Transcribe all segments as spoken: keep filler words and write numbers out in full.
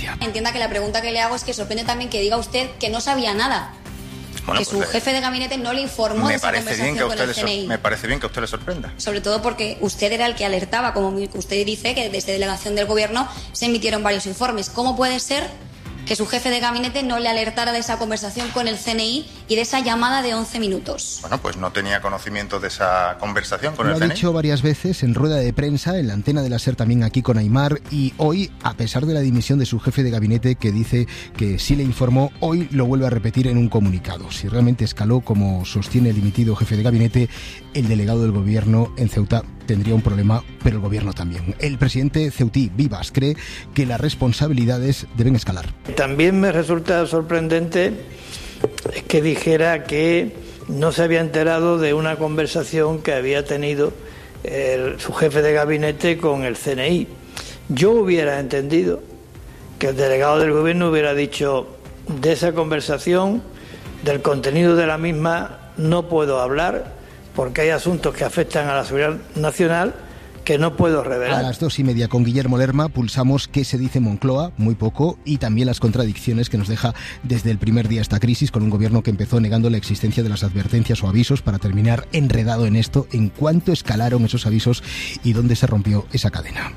Galicia. Entienda que la pregunta que le hago es que sorprende también que diga usted que no sabía nada. Bueno, que su pues, jefe de gabinete no le informó de esa conversación con el C N I. Me parece bien que a usted le sorprenda. Sobre todo porque usted era el que alertaba, como usted dice, que desde delegación del gobierno se emitieron varios informes. ¿Cómo puede ser que su jefe de gabinete no le alertara de esa conversación con el C N I y de esa llamada de once minutos? Bueno, pues no tenía conocimiento de esa conversación con el C N I. Lo ha dicho varias veces en rueda de prensa, en la antena de la SER también aquí con Aimar, y hoy, a pesar de la dimisión de su jefe de gabinete que dice que sí le informó, hoy lo vuelve a repetir en un comunicado. Si realmente escaló, como sostiene el dimitido jefe de gabinete, el delegado del gobierno en Ceuta tendría un problema, pero el gobierno también. El presidente ceutí, Vivas, cree que las responsabilidades deben escalar. También me resulta sorprendente que dijera que no se había enterado de una conversación que había tenido el, su jefe de gabinete con el C N I. Yo hubiera entendido que el delegado del gobierno hubiera dicho: de esa conversación, del contenido de la misma, no puedo hablar porque hay asuntos que afectan a la seguridad nacional que no puedo revelar. A las dos y media con Guillermo Lerma pulsamos qué se dice Moncloa, muy poco, y también las contradicciones que nos deja desde el primer día esta crisis, con un gobierno que empezó negando la existencia de las advertencias o avisos para terminar enredado en esto, en cuánto escalaron esos avisos y dónde se rompió esa cadena.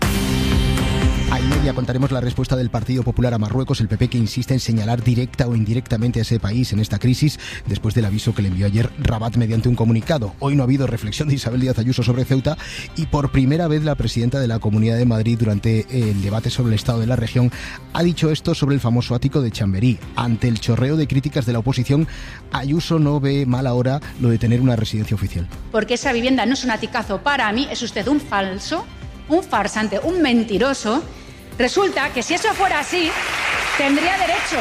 A y media contaremos la respuesta del Partido Popular a Marruecos, el P P que insiste en señalar directa o indirectamente a ese país en esta crisis después del aviso que le envió ayer Rabat mediante un comunicado. Hoy no ha habido reflexión de Isabel Díaz Ayuso sobre Ceuta y por primera vez la presidenta de la Comunidad de Madrid, durante el debate sobre el estado de la región, ha dicho esto sobre el famoso ático de Chamberí. Ante el chorreo de críticas de la oposición, Ayuso no ve mal ahora lo de tener una residencia oficial. Porque esa vivienda no es un aticazo para mí, es usted un falso, un farsante, un mentiroso. Resulta que si eso fuera así, tendría derecho.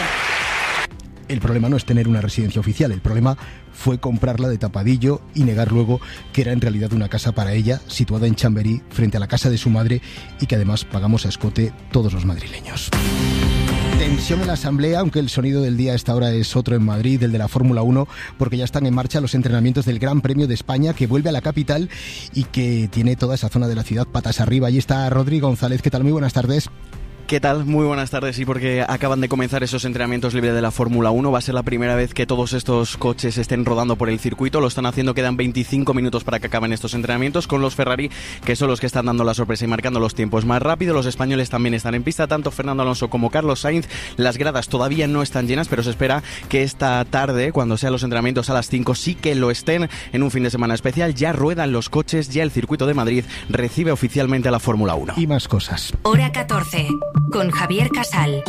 El problema no es tener una residencia oficial, el problema fue comprarla de tapadillo y negar luego que era en realidad una casa para ella, situada en Chamberí, frente a la casa de su madre, y que además pagamos a escote todos los madrileños. Tensión en la Asamblea, aunque el sonido del día a esta hora es otro en Madrid, el de la Fórmula uno, porque ya están en marcha los entrenamientos del Gran Premio de España, que vuelve a la capital y que tiene toda esa zona de la ciudad patas arriba. Allí está Rodrigo González. ¿Qué tal? Muy buenas tardes. ¿Qué tal? Muy buenas tardes. Sí, porque acaban de comenzar esos entrenamientos libres de la Fórmula uno. Va a ser la primera vez que todos estos coches estén rodando por el circuito. Lo están haciendo, quedan veinticinco minutos para que acaben estos entrenamientos, con los Ferrari, que son los que están dando la sorpresa y marcando los tiempos más rápido. Los españoles también están en pista, tanto Fernando Alonso como Carlos Sainz. Las gradas todavía no están llenas, pero se espera que esta tarde, cuando sean los entrenamientos a las cinco, sí que lo estén. En un fin de semana especial ya ruedan los coches, ya el circuito de Madrid recibe oficialmente a la Fórmula uno. Y más cosas. Hora catorce, con Javier Casal.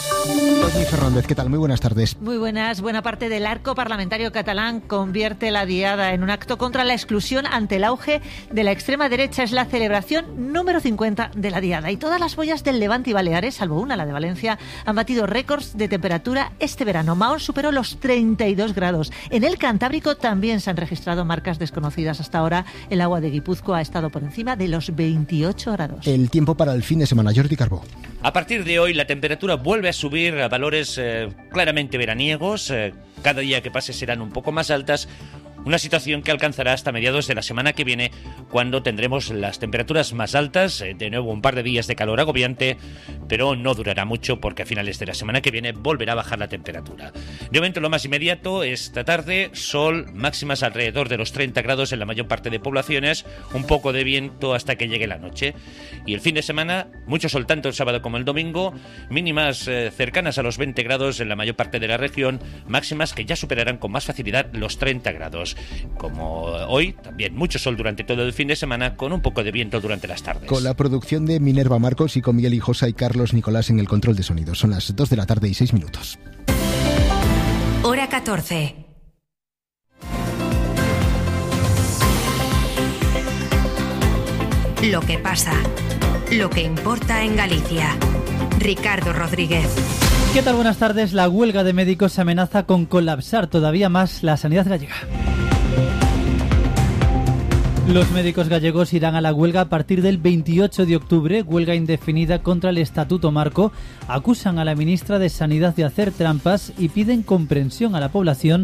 Toñi Fernández, ¿qué tal? Muy buenas tardes. Muy buenas. Buena parte del arco parlamentario catalán convierte la diada en un acto contra la exclusión ante el auge de la extrema derecha. Es la celebración número cincuenta de la diada. Y todas las boyas del Levante y Baleares, salvo una, la de Valencia, han batido récords de temperatura este verano. Mahón superó los treinta y dos grados. En el Cantábrico también se han registrado marcas desconocidas hasta ahora. El agua de Guipúzcoa ha estado por encima de los veintiocho grados. El tiempo para el fin de semana. Jordi Carbó. A partir de hoy la temperatura vuelve a subir a valores eh, claramente veraniegos. Eh, cada día que pase serán un poco más altas. Una situación que alcanzará hasta mediados de la semana que viene, cuando tendremos las temperaturas más altas, de nuevo un par de días de calor agobiante, pero no durará mucho porque a finales de la semana que viene volverá a bajar la temperatura. De momento lo más inmediato, esta tarde, sol, máximas alrededor de los treinta grados en la mayor parte de poblaciones, un poco de viento hasta que llegue la noche. Y el fin de semana, mucho sol tanto el sábado como el domingo, mínimas eh, cercanas a los veinte grados en la mayor parte de la región, máximas que ya superarán con más facilidad los treinta grados. Como hoy, también mucho sol durante todo el fin de semana, con un poco de viento durante las tardes. Con la producción de Minerva Marcos y con Miguel Hijosa y Carlos Nicolás en el control de sonido. Son las dos de la tarde y seis minutos. Hora catorce. Lo que pasa, lo que importa en Galicia. Ricardo Rodríguez. ¿Qué tal? Buenas tardes. La huelga de médicos amenaza con colapsar todavía más la sanidad gallega. Los médicos gallegos irán a la huelga a partir del veintiocho de octubre, huelga indefinida contra el Estatuto Marco. Acusan a la ministra de Sanidad de hacer trampas y piden comprensión a la población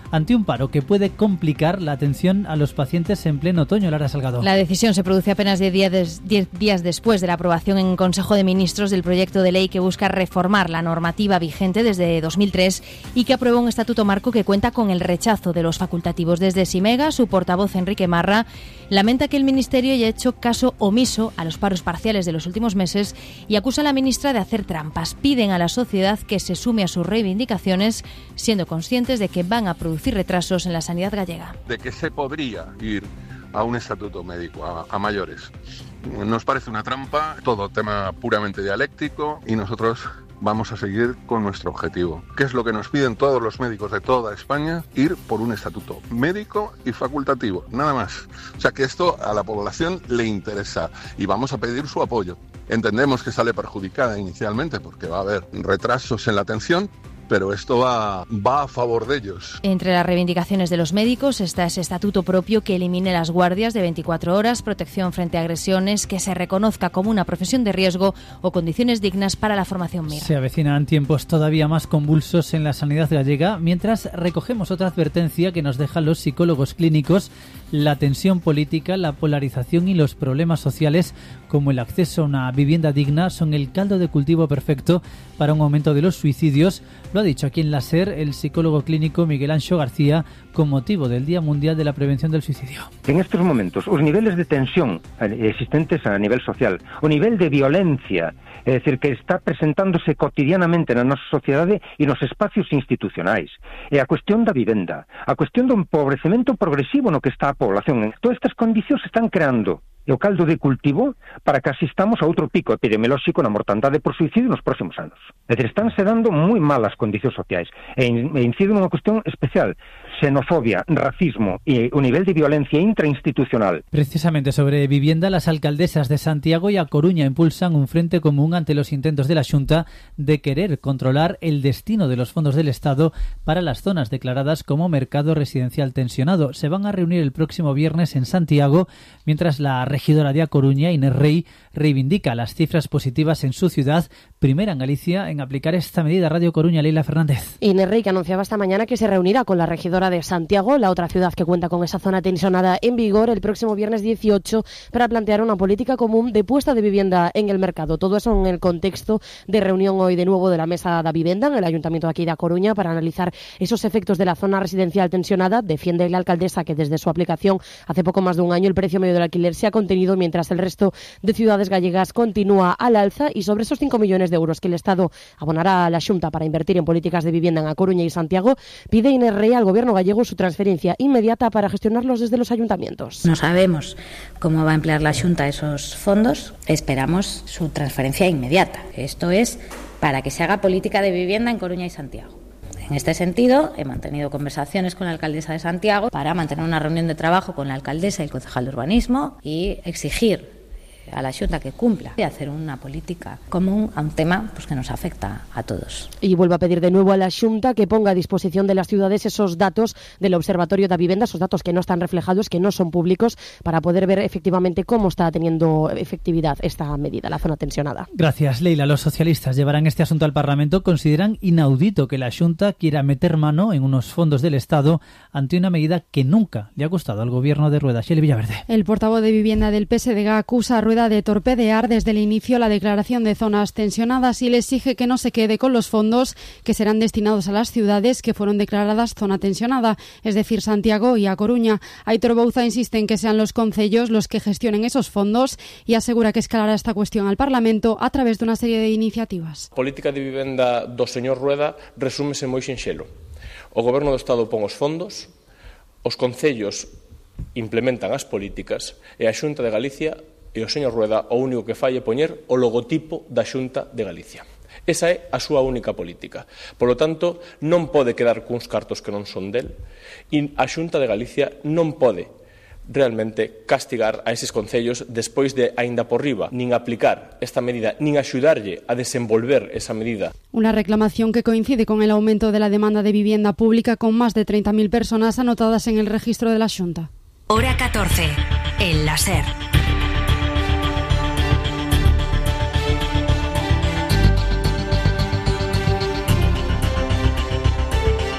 ante un paro que puede complicar la atención a los pacientes en pleno otoño. Lara Salgado. La decisión se produce apenas diez días, diez días después de la aprobación en Consejo de Ministros del proyecto de ley que busca reformar la normativa vigente desde dos mil tres y que aprueba un estatuto marco que cuenta con el rechazo de los facultativos. Desde Simega, su portavoz Enrique Marra lamenta que el Ministerio haya hecho caso omiso a los paros parciales de los últimos meses y acusa a la ministra de hacer trampas. Piden a la sociedad que se sume a sus reivindicaciones, siendo conscientes de que van a producir retrasos en la sanidad gallega. De que se podría ir a un estatuto médico a, a mayores. Nos parece una trampa, todo tema puramente dialéctico, y nosotros vamos a seguir con nuestro objetivo, que es lo que nos piden todos los médicos de toda España, ir por un estatuto médico y facultativo, nada más. O sea que esto a la población le interesa y vamos a pedir su apoyo. Entendemos que sale perjudicada inicialmente porque va a haber retrasos en la atención, pero esto va, va a favor de ellos. Entre las reivindicaciones de los médicos está ese estatuto propio que elimine las guardias de veinticuatro horas, protección frente a agresiones, que se reconozca como una profesión de riesgo o condiciones dignas para la formación M I R. Se avecinan tiempos todavía más convulsos en la sanidad gallega, mientras recogemos otra advertencia que nos dejan los psicólogos clínicos: la tensión política, la polarización y los problemas sociales, como el acceso a una vivienda digna, son el caldo de cultivo perfecto para un aumento de los suicidios. Lo ha dicho aquí en la SER el psicólogo clínico Miguel Anxo García con motivo del Día Mundial de la Prevención del Suicidio. En estes momentos, os niveles de tensión existentes a nivel social, o nivel de violencia, é dicir, que está presentándose cotidianamente na nosa sociedade e nos espacios institucionais, e a cuestión da vivenda, a cuestión do empobrecemento progresivo no que está a población. Todas estas condicións están creando o caldo de cultivo para que asistamos a outro pico epidemiolóxico na mortandade por suicidio nos próximos anos. É dicir, estánse dando moi malas condicións sociais e incide nunha cuestión especial: xenofobia, racismo e o nivel de violencia intrainstitucional. Precisamente sobre vivienda, las alcaldesas de Santiago y A Coruña impulsan un frente común ante los intentos de la Xunta de querer controlar el destino de los fondos del Estado para las zonas declaradas como mercado residencial tensionado. Se van a reunir el próximo viernes en Santiago, mientras la regidora de A Coruña, Inés Rey, reivindica las cifras positivas en su ciudad, primera en Galicia en aplicar esta medida. Radio Coruña, Leila Fernández. Inés Rey, que anunciaba esta mañana que se reunirá con la regidora de Santiago, la otra ciudad que cuenta con esa zona tensionada en vigor, el próximo viernes dieciocho para plantear una política común de puesta de vivienda en el mercado. Todo eso en el contexto de reunión hoy de nuevo de la Mesa da Vivienda en el Ayuntamiento de aquí de A Coruña para analizar esos efectos de la zona residencial tensionada. Defiende la alcaldesa que desde su aplicación hace poco más de un año el precio medio del alquiler se ha contenido, mientras el resto de ciudades gallegas continúa al alza. Y sobre esos cinco millones de euros que el Estado abonará a la Xunta para invertir en políticas de vivienda en A Coruña y Santiago, pide Inés Rey al Gobierno gallego su transferencia inmediata para gestionarlos desde los ayuntamientos. No sabemos cómo va a emplear la Xunta esos fondos, esperamos su transferencia inmediata. Esto es para que se haga política de vivienda en Coruña y Santiago. En este sentido, he mantenido conversaciones con la alcaldesa de Santiago para mantener una reunión de trabajo con la alcaldesa y el concejal de urbanismo y exigir a la Xunta que cumpla y hacer una política común a un tema pues, que nos afecta a todos. Y vuelvo a pedir de nuevo a la Xunta que ponga a disposición de las ciudades esos datos del Observatorio da Vivienda, esos datos que no están reflejados, que no son públicos, para poder ver efectivamente cómo está teniendo efectividad esta medida, la zona tensionada. Gracias, Leila. Los socialistas llevarán este asunto al Parlamento. Consideran inaudito que la Xunta quiera meter mano en unos fondos del Estado ante una medida que nunca le ha gustado al gobierno de Rueda. Xeli Villaverde. El portavoz de Vivienda del P S D G acusa a Rueda de torpedear desde el inicio la declaración de zonas tensionadas y le exige que no se quede con los fondos que serán destinados a las ciudades que fueron declaradas zona tensionada, es decir, Santiago y A Coruña. Aitor Bouza insiste en que sean los concellos los que gestionen esos fondos y asegura que escalará esta cuestión al Parlamento a través de una serie de iniciativas. A política de vivenda do señor Rueda resúmese moi sinxelo. O Goberno do Estado pon os fondos, os concellos implementan as políticas e a Xunta de Galicia e o señor Rueda o único que fai é poñer o logotipo da Xunta de Galicia. Esa é a súa única política. Por lo tanto, non pode quedar cuns cartos que non son del e a Xunta de Galicia non pode realmente castigar a eses concellos despois de, aínda por riba, nin aplicar esta medida, nin axudarlle a desenvolver esa medida. Una reclamación que coincide con el aumento de la demanda de vivienda pública con más de treinta mil personas anotadas en el registro de la Xunta. Hora catorce, en la SER.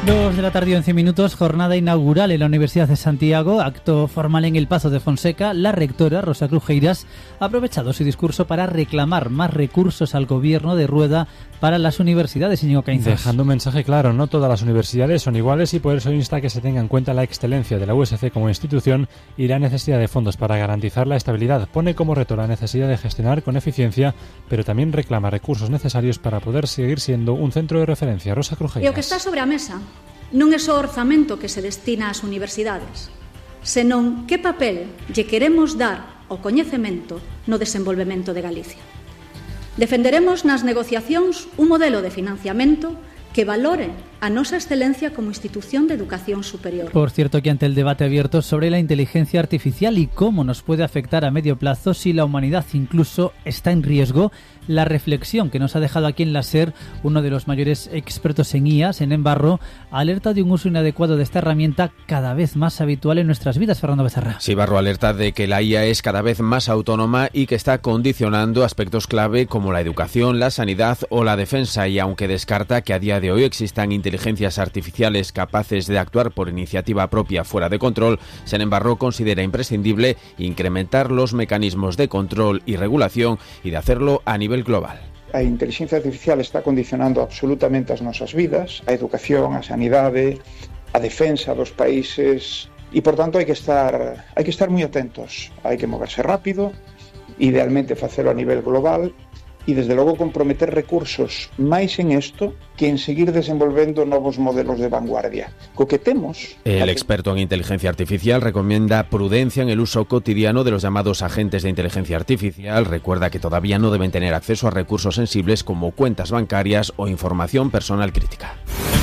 Dos de la tarde, once minutos, jornada inaugural en la Universidad de Santiago, acto formal en el Pazo de Fonseca. La rectora, Rosa Crujeiras, ha aprovechado su discurso para reclamar más recursos al gobierno de Rueda para las universidades, Íñigo Caínzas. Dejando un mensaje claro, no todas las universidades son iguales y por eso insta que se tenga en cuenta la excelencia de la U S C como institución y la necesidad de fondos para garantizar la estabilidad. Pone como reto la necesidad de gestionar con eficiencia, pero también reclama recursos necesarios para poder seguir siendo un centro de referencia. Rosa Crujeiras. E o que está sobre a mesa non é só o orzamento que se destina ás universidades, senón que papel lle queremos dar ao coñecemento no desenvolvemento de Galicia. Defenderemos nas negociacións un modelo de financiamento que valore a nosa excelencia como institución de educación superior. Por cierto, que ante el debate abierto sobre la inteligencia artificial y cómo nos puede afectar a medio plazo si la humanidad incluso está en riesgo, la reflexión que nos ha dejado aquí en la SER uno de los mayores expertos en I As, en Embarro, alerta de un uso inadecuado de esta herramienta cada vez más habitual en nuestras vidas. Fernando Becerra. Sí, Barro alerta de que la I A es cada vez más autónoma y que está condicionando aspectos clave como la educación, la sanidad o la defensa, y aunque descarta que a día de hoy existan inteligencias artificiales capaces de actuar por iniciativa propia fuera de control, Sen Embarro considera imprescindible incrementar los mecanismos de control y regulación y de hacerlo a nivel global. A inteligencia artificial está condicionando absolutamente as nosas vidas, a educación, a sanidade, a defensa dos países, e por tanto hai que estar hai que estar moi atentos, hai que moverse rápido, idealmente facelo a nivel global e desde logo comprometer recursos máis en isto que en seguir desenvolvendo novos modelos de vanguardia. Co que temos... El experto en inteligencia artificial recomienda prudencia en el uso cotidiano de los llamados agentes de inteligencia artificial. Recuerda que todavía no deben tener acceso a recursos sensibles como cuentas bancarias o información personal crítica.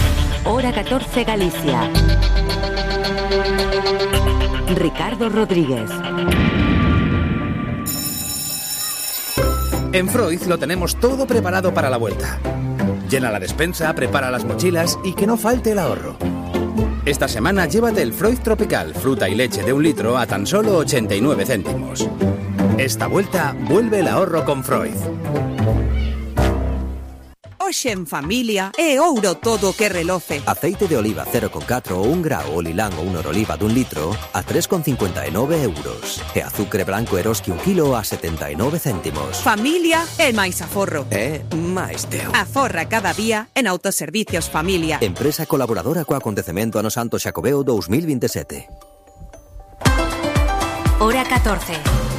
Hora catorce Galicia. Ricardo Rodríguez. En Freud lo tenemos todo preparado para la vuelta. Llena la despensa, prepara las mochilas y que no falte el ahorro. Esta semana llévate el Freud Tropical, fruta y leche de un litro a tan solo ochenta y nueve céntimos. Esta vuelta vuelve el ahorro con Freud. Hoxe en familia é ouro todo que reloce. Aceite de oliva cero coma catro ou un grao ou lilán ou un oroliva dun litro a tres coma cincuenta e nove euros. E azucre branco Eroski un kilo a setenta e nove céntimos. Familia é máis aforro. É máis teo. Aforra cada día en Autoservicios Familia. Empresa colaboradora co acontecemento ano Santo Xacobeo dous mil veintisiete. Hora catorce.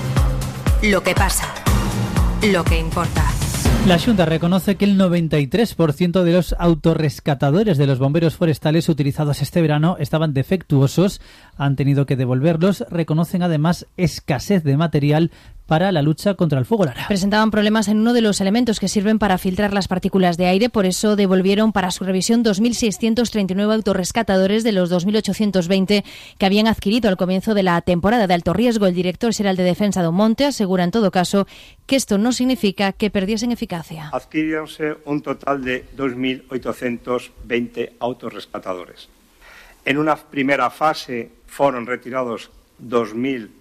Lo que pasa. Lo que importa. La Xunta reconoce que el noventa y tres por ciento de los autorrescatadores de los bomberos forestales utilizados este verano estaban defectuosos, han tenido que devolverlos. Reconocen además escasez de material para la lucha contra el fuego Lara. Presentaban problemas en uno de los elementos que sirven para filtrar las partículas de aire, por eso devolvieron para su revisión dos mil seiscientos treinta y nueve autorrescatadores de los dos mil ochocientos veinte que habían adquirido al comienzo de la temporada de alto riesgo. El director xeral de Defensa do Monte asegura en todo caso que esto no significa que perdiesen eficacia. Adquiriónse un total de dos mil ochocientos veinte autorrescatadores. En una primera fase fueron retirados dos mil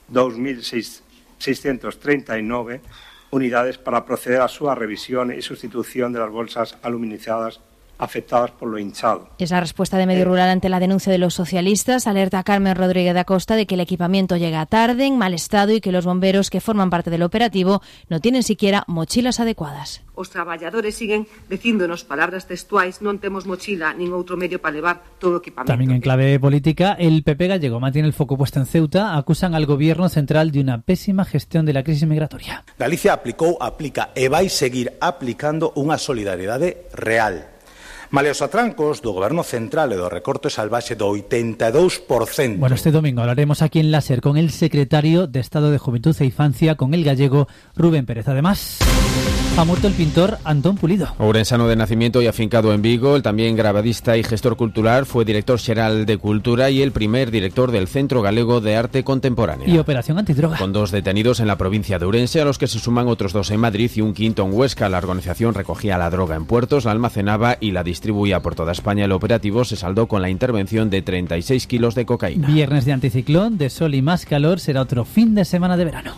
seiscientos treinta y nueve unidades para proceder a su revisión y sustitución de las bolsas aluminizadas afectadas por lo hinchado. Es la respuesta de Medio Rural ante la denuncia de los socialistas. Alerta a Carmen Rodríguez da Costa de que el equipamiento llega tarde, en mal estado y que los bomberos que forman parte del operativo no tienen siquiera mochilas adecuadas. Os traballadores siguen dicíndonos palabras textuais, non temos mochila nin outro medio para levar todo o equipamento. También en clave política, el P P gallego mantiene el foco puesto en Ceuta. Acusan al gobierno central de una pésima gestión de la crisis migratoria. Galicia aplicou, aplica e vai seguir aplicando unha solidaridade real. Male os atrancos do Goberno central e do recorte salvaxe do oitenta e dous por cento. Bueno, este domingo hablaremos aquí en la SER con el secretario de Estado de Juventud e Infancia, con el gallego Rubén Pérez. Además, ha muerto el pintor Antón Pulido. Ourensano de nacimiento y afincado en Vigo, el también grabadista y gestor cultural, fue director xeral de Cultura y el primer director del Centro Galego de Arte Contemporánea. Y Operación Antidroga. Con dos detenidos en la provincia de Ourense, a los que se suman otros dos en Madrid y un quinto en Huesca. La organización recogía la droga en puertos, la almacenaba y la distribuía por toda España. El operativo se saldó con la intervención de treinta y seis kilos de cocaína. Viernes de anticiclón, de sol y más calor, será otro fin de semana de verano.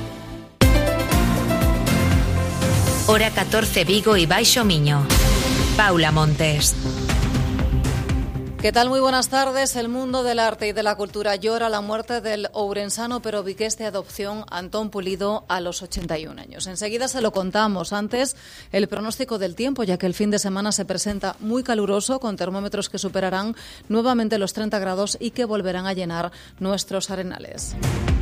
Hora catorce Vigo y Baixo Miño. Paula Montes. ¿Qué tal? Muy buenas tardes. El mundo del arte y de la cultura llora la muerte del ourensano pero vigués de adopción Antón Pulido a los ochenta y un años. Enseguida se lo contamos. Antes, el pronóstico del tiempo, ya que el fin de semana se presenta muy caluroso, con termómetros que superarán nuevamente los treinta grados y que volverán a llenar nuestros arenales.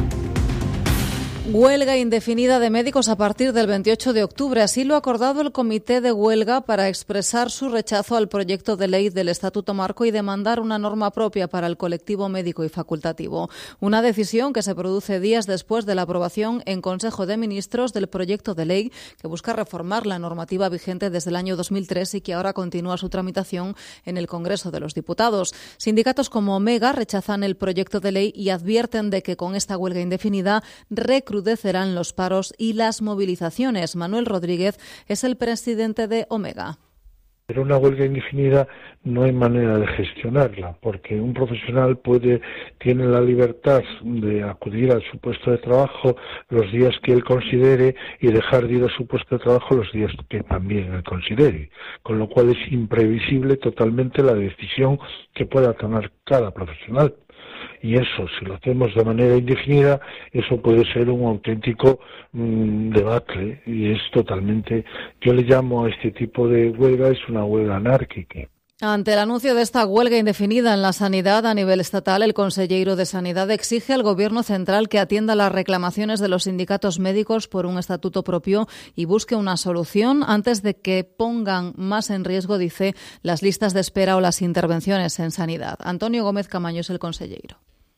Huelga indefinida de médicos a partir del veintiocho de octubre. Así lo ha acordado el Comité de Huelga para expresar su rechazo al proyecto de ley del Estatuto Marco y demandar una norma propia para el colectivo médico y facultativo. Una decisión que se produce días después de la aprobación en Consejo de Ministros del proyecto de ley que busca reformar la normativa vigente desde el año dos mil tres y que ahora continúa su tramitación en el Congreso de los Diputados. Sindicatos como Omega rechazan el proyecto de ley y advierten de que con esta huelga indefinida recrudecerán los paros y las movilizaciones. Manuel Rodríguez es el presidente de Omega. Pero una huelga indefinida no hay manera de gestionarla, porque un profesional puede tiene la libertad de acudir a su puesto de trabajo los días que él considere y dejar de ir a su puesto de trabajo los días que también él considere, con lo cual es imprevisible totalmente la decisión que pueda tomar cada profesional. Y eso, si lo hacemos de manera indefinida, eso puede ser un auténtico mmm, debacle, y es totalmente, yo le llamo a este tipo de huelga, es una huelga anárquica. Ante el anuncio de esta huelga indefinida en la sanidad a nivel estatal, el consejero de Sanidad exige al Gobierno central que atienda las reclamaciones de los sindicatos médicos por un estatuto propio y busque una solución antes de que pongan más en riesgo, dice, las listas de espera o las intervenciones en sanidad. Antonio Gómez Camaño es el consejero.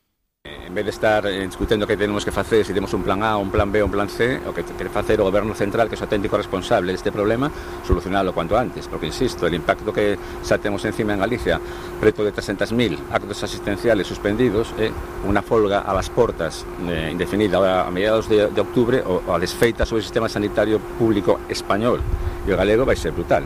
En vez de estar discutindo que tenemos que facer, se temos un plan A, un plan B, un plan C, o que quere facer o Goberno Central, que é o auténtico responsable deste problema, solucionalo cuanto antes, porque, insisto, el impacto que xa temos encima en Galicia, preto de trescentos mil actos asistenciales suspendidos, é unha folga a las portas eh, indefinida a mediados de, de octubre, o, o a desfeita sobre o sistema sanitario público español e o galego vai ser brutal.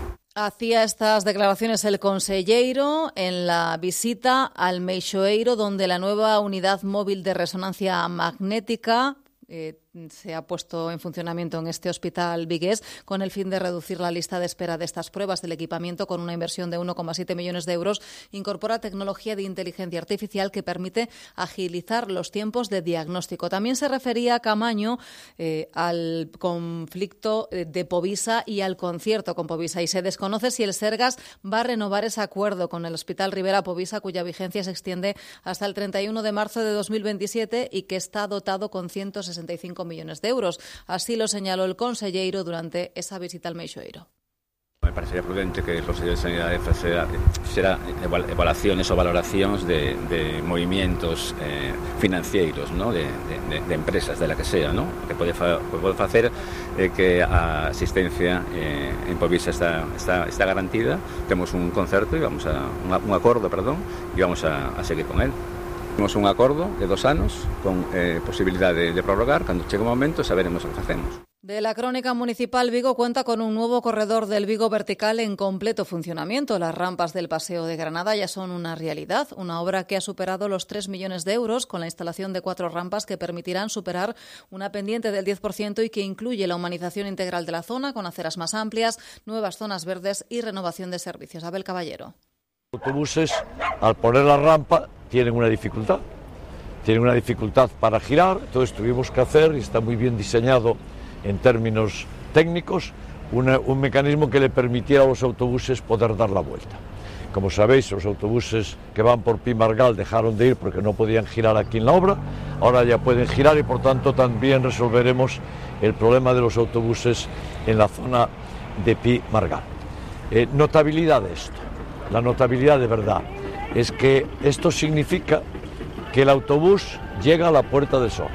Hacía estas declaraciones el conselleiro en la visita al Meixoeiro, donde la nueva unidad móvil de resonancia magnética eh, se ha puesto en funcionamiento en este hospital vigués con el fin de reducir la lista de espera de estas pruebas. El equipamiento, con una inversión de uno coma siete millones de euros, incorpora tecnología de inteligencia artificial que permite agilizar los tiempos de diagnóstico. También se refería Camaño eh, al conflicto de Povisa y al concierto con Povisa, y se desconoce si el Sergas va a renovar ese acuerdo con el Hospital Rivera Povisa, cuya vigencia se extiende hasta el treinta y uno de marzo de dos mil veintisiete y que está dotado con ciento sesenta y cinco millones de euros. Así lo señaló el conselleiro durante esa visita al Meixoeiro. Me parecería prudente que el Consello de Sanidade fixera evaluaciones ou valoracións de, de movimientos eh, financeiros, ¿no? de, de, de empresas, de la que sea, ¿no? Que pode, fa, pode facer eh, que a asistencia eh, en Povisa está, está, está garantida. Temos un concerto e vamos a un, un acordo, perdón, e vamos a, a seguir con él. Temos un acordo de dos anos con eh, posibilidade de, de prorrogar. Cando chegue o momento saberemos o que facemos. De la crónica municipal, Vigo cuenta con un nuevo corredor del Vigo vertical en completo funcionamiento. Las rampas del Paseo de Granada ya son una realidad, una obra que ha superado los tres millones de euros con la instalación de cuatro rampas que permitirán superar una pendiente del diez por ciento y que incluye la humanización integral de la zona con aceras más amplias, nuevas zonas verdes y renovación de servicios. Abel Caballero. Autobuses, al poner la rampa, tienen una dificultad. Tienen una dificultad para girar, entonces tuvimos que hacer, y está muy bien diseñado en términos técnicos, una, un mecanismo que le permitiera a los autobuses poder dar la vuelta. Como sabéis, los autobuses que van por Pimargal dejaron de ir porque no podían girar aquí en la obra, ahora ya pueden girar y por tanto también resolveremos el problema de los autobuses en la zona de Pimargal. Eh, notabilidad de esto, la notabilidad de verdad, es que esto significa que el autobús llega a la Puerta del Sol.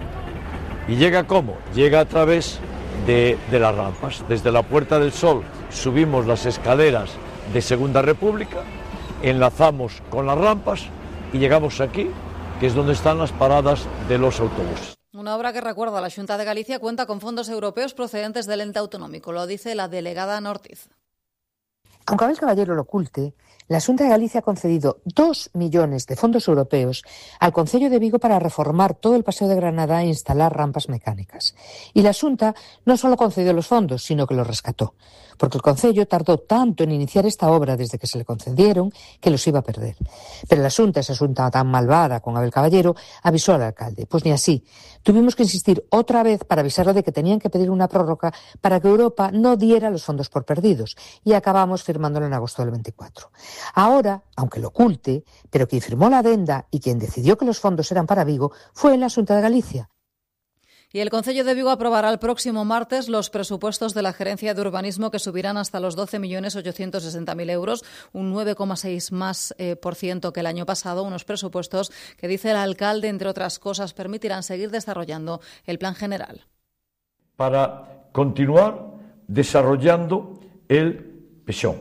¿Y llega cómo? Llega a través de, de las rampas. Desde la Puerta del Sol subimos las escaleras de Segunda República, enlazamos con las rampas y llegamos aquí, que es donde están las paradas de los autobuses. Una obra que, recuerda, la Xunta de Galicia cuenta con fondos europeos procedentes del ente autonómico, lo dice la delegada Ana Ortiz. Aunque Abel Caballero lo oculte, la Xunta de Galicia ha concedido dos millones de fondos europeos al Concello de Vigo para reformar todo el Paseo de Granada e instalar rampas mecánicas. Y la Xunta no solo concedió los fondos, sino que los rescató, porque el Concello tardó tanto en iniciar esta obra desde que se le concedieron que los iba a perder. Pero la Xunta, esa Xunta tan malvada con Abel Caballero, avisó al alcalde. Pues ni así. Tuvimos que insistir otra vez para avisarle de que tenían que pedir una prórroga para que Europa no diera los fondos por perdidos. Y acabamos firmándolo en agosto del veinticuatro. Ahora, aunque lo oculte, pero quien firmó la adenda y quien decidió que los fondos eran para Vigo fue la Xunta de Galicia. Y el Concello de Vigo aprobará el próximo martes los presupuestos de la Gerencia de Urbanismo, que subirán hasta los doce millones ochocientos sesenta mil euros, un nueve coma seis más eh, por ciento que el año pasado. Unos presupuestos que, dice el alcalde, entre otras cosas, permitirán seguir desarrollando el plan general. Para continuar desarrollando el PEXón.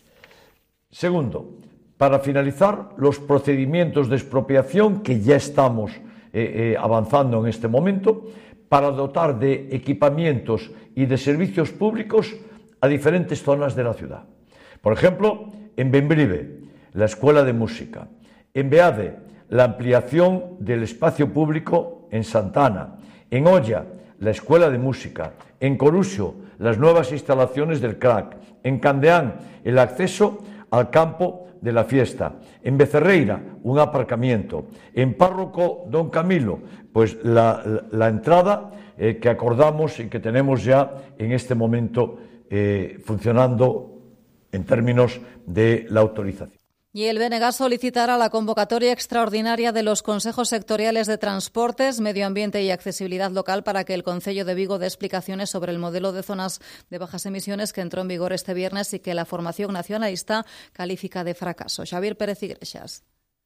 Segundo, para finalizar los procedimientos de expropiación que ya estamos eh, eh, avanzando en este momento, para dotar de equipamientos y de servicios públicos a diferentes zonas de la ciudad. Por ejemplo, en Bembrive, la Escuela de Música; en Beade, la ampliación del espacio público en Santana; en Olla, la Escuela de Música; en Coruxo, las nuevas instalaciones del crack; en Candeán, el acceso al campo de la fiesta; en Becerreira, un aparcamiento; en Párroco Don Camilo, pues la, la, la entrada eh, que acordamos y que tenemos ya en este momento eh, funcionando en términos de la autorización. Y el B N G solicitará la convocatoria extraordinaria de los consejos sectoriales de Transportes, Medio Ambiente y Accesibilidad Local para que el Concello de Vigo dé explicaciones sobre el modelo de zonas de bajas emisiones que entró en vigor este viernes y que la formación nacionalista califica de fracaso. Xavier Pérez Iglesias.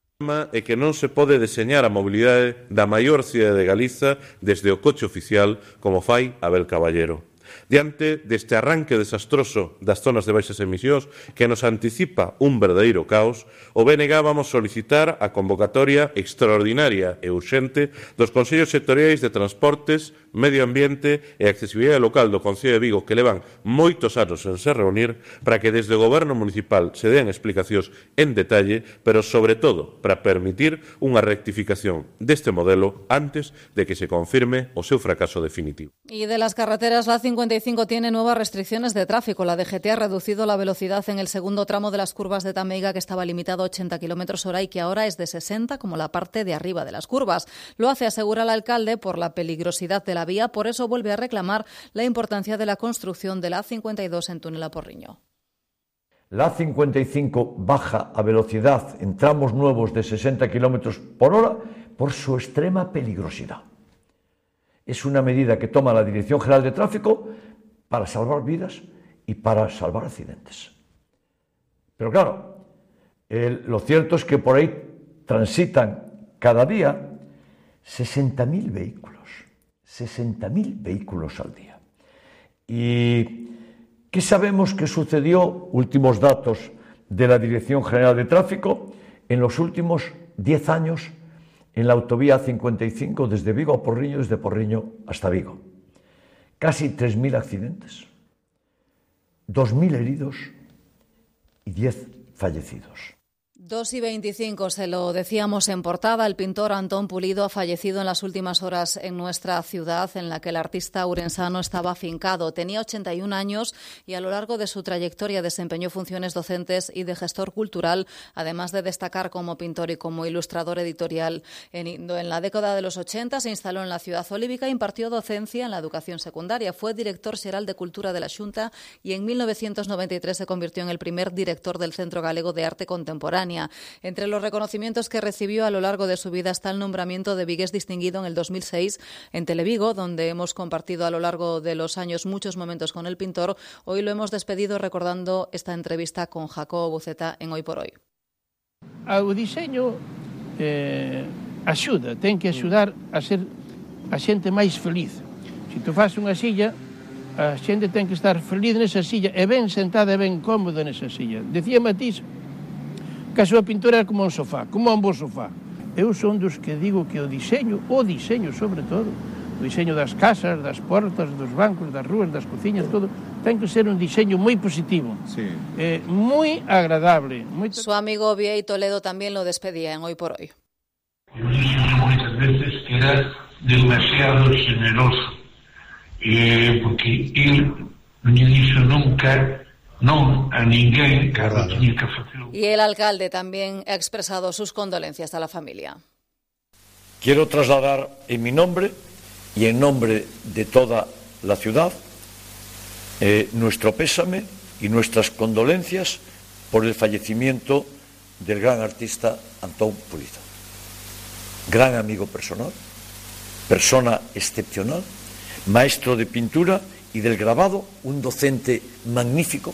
É que non se pode deseñar a mobilidade da maior cidade de Galiza desde o coche oficial, como fai Abel Caballero. Diante deste arranque desastroso das zonas de baixas emisións que nos anticipa un verdadeiro caos, o B N G vamos solicitar a convocatoria extraordinaria e urxente dos Consellos Sectoriais de Transportes, Medio Ambiente e Accesibilidade Local do Concello de Vigo, que levan moitos anos en se reunir, para que desde o Goberno Municipal se den explicacións en detalle, pero sobre todo para permitir unha rectificación deste modelo antes de que se confirme o seu fracaso definitivo. Y de las carreteras, la cincuenta y cinco tiene nuevas restricciones de tráfico. La D G T ha reducido la velocidad en el segundo tramo de las curvas de Tameiga, que estaba limitado a ochenta kilómetros hora y que ahora es de sesenta, como la parte de arriba de las curvas. Lo hace, asegura el alcalde, por la peligrosidad de la vía. Por eso vuelve a reclamar la importancia de la construcción de la A cincuenta y dos en túnel a Porriño. La A cincuenta y cinco baja a velocidad en tramos nuevos de sesenta kilómetros por hora por su extrema peligrosidad. Es una medida que toma la Dirección General de Tráfico para salvar vidas y para salvar accidentes. Pero claro, el, lo cierto es que por ahí transitan cada día sesenta mil vehículos. sesenta mil vehículos al día. ¿Y qué sabemos que sucedió? Últimos datos de la Dirección General de Tráfico en los últimos diez años en la autovía A cincuenta y cinco desde Vigo a Porriño, desde Porriño hasta Vigo. Casi tres mil accidentes, dos mil heridos y diez fallecidos. dos y veinticinco, se lo decíamos en portada, el pintor Antón Pulido ha fallecido en las últimas horas en nuestra ciudad, en la que el artista urensano estaba afincado. Tenía ochenta y un años y a lo largo de su trayectoria desempeñó funciones docentes y de gestor cultural, además de destacar como pintor y como ilustrador editorial en Indo. En la década de los ochenta se instaló en la ciudad olívica e impartió docencia en la educación secundaria. Fue director xeral de Cultura de la Xunta y en mil novecientos noventa y tres se convirtió en el primer director del Centro Galego de Arte Contemporánea. Entre los reconocimientos que recibió a lo largo de su vida está el nombramiento de vigués distinguido en el dos mil seis en Televigo, donde hemos compartido a lo largo de los años muchos momentos con el pintor. Hoy lo hemos despedido recordando esta entrevista con Jacobo Buceta en Hoy por Hoy. O diseño eh, axuda, ten que axudar a ser a xente máis feliz. Se tu faz unha silla, a xente ten que estar feliz nesa silla e ben sentada e ben cómoda nesa silla. Decía Matisse que a súa pintura é como un sofá, como un bo sofá. Eu son dos que digo que o diseño, o diseño sobre todo, o diseño das casas, das portas, dos bancos, das rúas, das cociñas, todo, ten que ser un diseño moi positivo, sí. eh, moi agradable. Muy... Su amigo Biey Toledo también lo despedía en Hoy por Hoy. Eu dixo moitas veces que era demasiado generoso, eh, porque ele non lle dixo nunca non a ninguén que claro. Tiña que facer. Y el alcalde también ha expresado sus condolencias a la familia. Quiero trasladar en mi nombre y en nombre de toda la ciudad eh, nuestro pésame y nuestras condolencias por el fallecimiento del gran artista Antón Pulido. Gran amigo personal, persona excepcional, maestro de pintura y del grabado, un docente magnífico.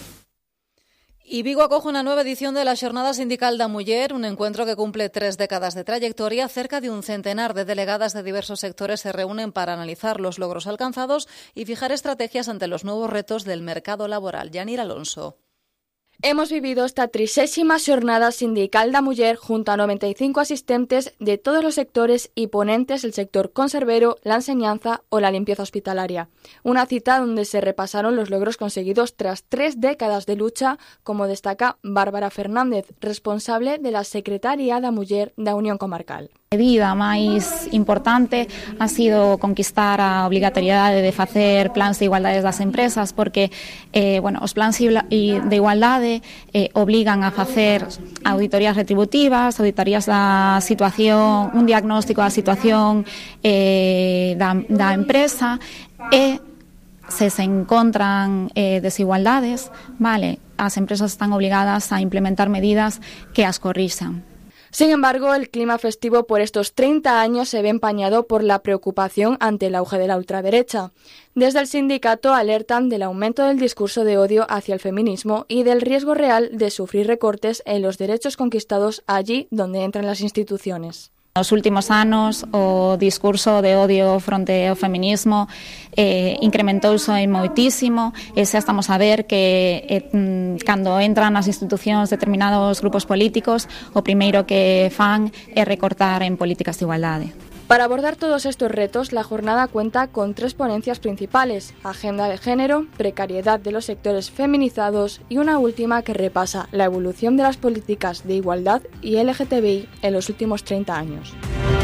Y Vigo acoge una nueva edición de la Xornada Sindical da Muller, un encuentro que cumple tres décadas de trayectoria. Cerca de un centenar de delegadas de diversos sectores se reúnen para analizar los logros alcanzados y fijar estrategias ante los nuevos retos del mercado laboral. Yanir Alonso. Hemos vivido esta trixésima Xornada Sindical da Muller junto a noventa y cinco asistentes de todos los sectores y ponentes del sector conservero, la enseñanza o la limpieza hospitalaria. Una cita donde se repasaron los logros conseguidos tras tres décadas de lucha, como destaca Bárbara Fernández, responsable de la Secretaría da Muller da Unión Comarcal. A medida máis importante ha sido conquistar a obrigatoriedade de facer plans de igualdade das empresas, porque eh, bueno, os plans de igualdade eh, obligan a facer auditorías retributivas, auditorías da situación, un diagnóstico da situación eh, da, da empresa e se se encontran eh, desigualdades, vale, as empresas están obligadas a implementar medidas que as corrixan. Sin embargo, el clima festivo por estos treinta años se ve empañado por la preocupación ante el auge de la ultraderecha. Desde el sindicato alertan del aumento del discurso de odio hacia el feminismo y del riesgo real de sufrir recortes en los derechos conquistados allí donde entran las instituciones. Nos últimos anos o discurso de odio fronte ao feminismo eh, incrementouse moitísimo e xa estamos a ver que eh, cando entran nas institucións determinados grupos políticos o primeiro que fan é recortar en políticas de igualdade. Para abordar todos estos retos, la jornada cuenta con tres ponencias principales: agenda de género, precariedad de los sectores feminizados y una última que repasa la evolución de las políticas de igualdad y L G T B I en los últimos treinta años.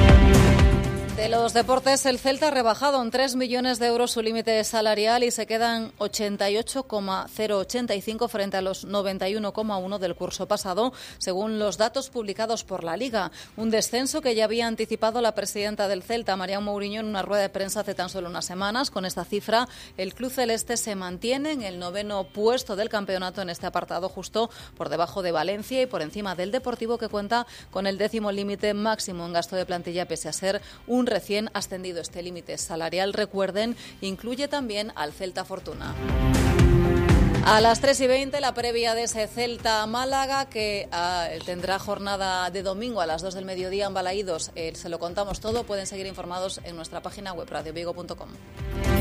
De los deportes, el Celta ha rebajado en tres millones de euros su límite salarial y se quedan ochenta y ocho coma cero ochenta y cinco frente a los noventa y uno coma uno del curso pasado, según los datos publicados por la Liga. Un descenso que ya había anticipado la presidenta del Celta, Marián Mourinho, en una rueda de prensa hace tan solo unas semanas. Con esta cifra, el club celeste se mantiene en el noveno puesto del campeonato en este apartado, justo por debajo de Valencia y por encima del Deportivo, que cuenta con el décimo límite máximo en gasto de plantilla, pese a ser un recién ascendido. Este límite salarial, recuerden, incluye también al Celta Fortuna. A las tres y veinte, la previa de ese Celta-Málaga, que uh, tendrá jornada de domingo a las dos del mediodía en Balaídos. Eh, se lo contamos todo. Pueden seguir informados en nuestra página web radio vigo punto com.